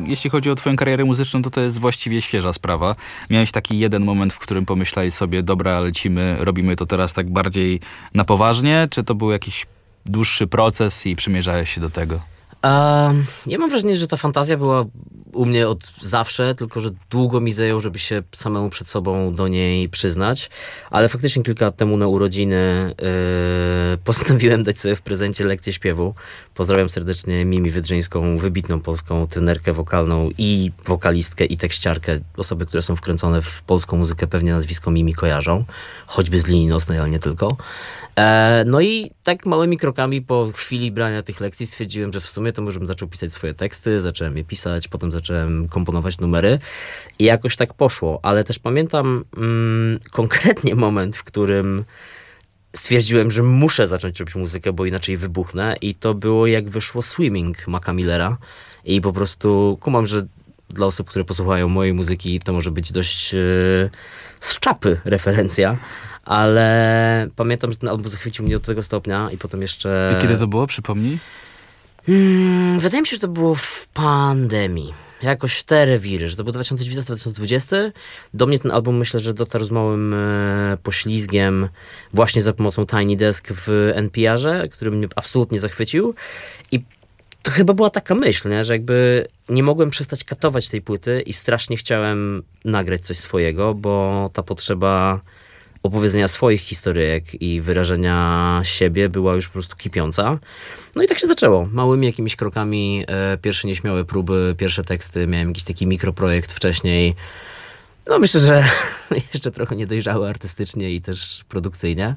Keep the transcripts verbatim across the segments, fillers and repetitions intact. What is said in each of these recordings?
jeśli chodzi o twoją karierę muzyczną, to to jest właściwie świeża sprawa. Miałeś taki jeden moment, w którym pomyślałeś sobie, dobra, lecimy, robimy to teraz tak bardziej na poważnie? Czy to był jakiś dłuższy proces i przymierzałeś się do tego? Um, ja mam wrażenie, że ta fantazja była u mnie od zawsze, tylko że długo mi zajęło, żeby się samemu przed sobą do niej przyznać, ale faktycznie kilka lat temu na urodziny yy, postanowiłem dać sobie w prezencie lekcję śpiewu. Pozdrawiam serdecznie Mimi Wydrzyńską, wybitną polską tenerkę wokalną i wokalistkę i tekściarkę. Osoby, które są wkręcone w polską muzykę pewnie nazwisko Mimi kojarzą, choćby z linii nocnej, ale nie tylko. E, no i tak małymi krokami po chwili brania tych lekcji stwierdziłem, że w sumie to może bym zaczął pisać swoje teksty, zacząłem je pisać, potem zacząłem komponować numery i jakoś tak poszło, ale też pamiętam mm, konkretnie moment, w którym stwierdziłem, że muszę zacząć robić muzykę, bo inaczej wybuchnę i to było jak wyszło Swimming Maca Millera i po prostu kumam, że dla osób, które posłuchają mojej muzyki, to może być dość yy, z czapy referencja, ale pamiętam, że ten album zachwycił mnie do tego stopnia i potem jeszcze... I kiedy to było? Przypomnij. Hmm, wydaje mi się, że to było w pandemii. Jakoś te rewiry, że to był dwa tysiące dziewiętnasty dwa tysiące dwudziesty. Do mnie ten album myślę, że dotarł z małym e, poślizgiem właśnie za pomocą Tiny Desk w N P R-ze, który mnie absolutnie zachwycił. I to chyba była taka myśl, nie? Że jakby nie mogłem przestać katować tej płyty i strasznie chciałem nagrać coś swojego, bo ta potrzeba opowiedzenia swoich historyjek i wyrażenia siebie była już po prostu kipiąca. No i tak się zaczęło. Małymi jakimiś krokami, e, pierwsze nieśmiałe próby, pierwsze teksty, miałem jakiś taki mikroprojekt wcześniej. No myślę, że jeszcze trochę niedojrzały artystycznie i też produkcyjnie.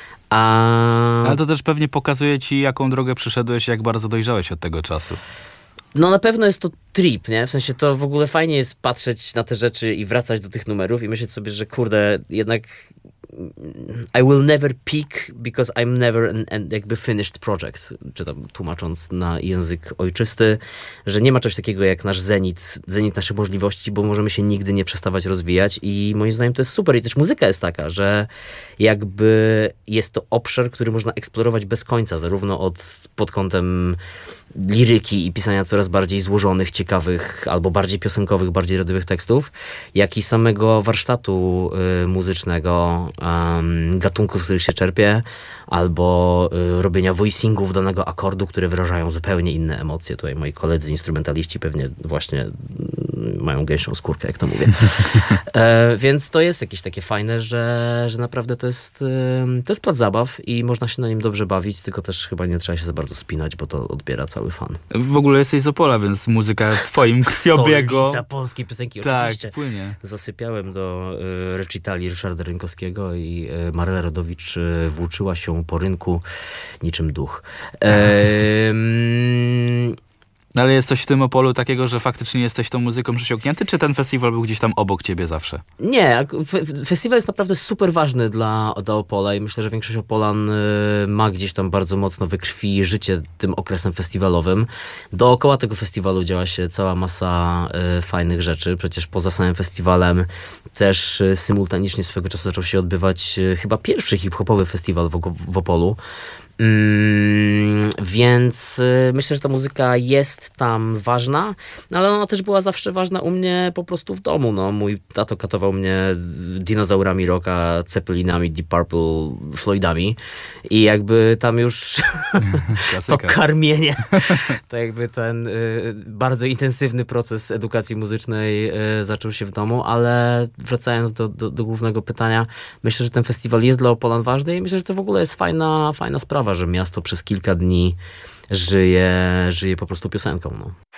A... Ale to też pewnie pokazuje ci, jaką drogę przyszedłeś, jak bardzo dojrzałeś od tego czasu. No na pewno jest to trip, nie? W sensie to w ogóle fajnie jest patrzeć na te rzeczy i wracać do tych numerów i myśleć sobie, że kurde, jednak I will never peak because I'm never an, an jakby finished project, czy tam tłumacząc na język ojczysty, że nie ma czegoś takiego jak nasz zenit, zenit naszych możliwości, bo możemy się nigdy nie przestawać rozwijać i moim zdaniem to jest super i też muzyka jest taka, że jakby jest to obszar, który można eksplorować bez końca, zarówno od pod kątem liryki i pisania coraz bardziej złożonych, ciekawych, albo bardziej piosenkowych, bardziej radiowych tekstów, jak i samego warsztatu y, muzycznego, um, gatunków, z których się czerpie, albo y, robienia voicingów danego akordu, które wyrażają zupełnie inne emocje. Tutaj moi koledzy instrumentaliści pewnie właśnie y, mają gęsią skórkę, jak to mówię. e, więc to jest jakieś takie fajne, że, że naprawdę to jest, y, to jest plac zabaw i można się na nim dobrze bawić, tylko też chyba nie trzeba się za bardzo spinać, bo to odbiera cały fan. W ogóle jesteś z Opola, więc muzyka twoim krwiobiegu. Stolica polskiej piosenki, tak, oczywiście. Płynie. Zasypiałem do y, recitali Ryszarda Rynkowskiego i y, Maryla Rodowicz y, włóczyła się po rynku niczym duch. Ehm... No ale jest coś w tym Opolu takiego, że faktycznie jesteś tą muzyką przesiąknięty, czy ten festiwal był gdzieś tam obok ciebie zawsze? Nie, f- festiwal jest naprawdę super ważny dla, dla Opola i myślę, że większość Opolan y, ma gdzieś tam bardzo mocno we krwi życie tym okresem festiwalowym. Dookoła tego festiwalu działa się cała masa y, fajnych rzeczy. Przecież poza samym festiwalem też y, symultanicznie swego czasu zaczął się odbywać y, chyba pierwszy hip-hopowy festiwal w, w Opolu. Mm, więc y, myślę, że ta muzyka jest tam ważna, no, ale ona też była zawsze ważna u mnie po prostu w domu. No. Mój tato katował mnie dinozaurami rocka, Zeppelinami, Deep Purple, Floydami i jakby tam już to karmienie, to jakby ten y, bardzo intensywny proces edukacji muzycznej y, zaczął się w domu, ale wracając do, do, do głównego pytania, myślę, że ten festiwal jest dla Opolan ważny i myślę, że to w ogóle jest fajna, fajna sprawa, że miasto przez kilka dni żyje, żyje po prostu piosenką. No.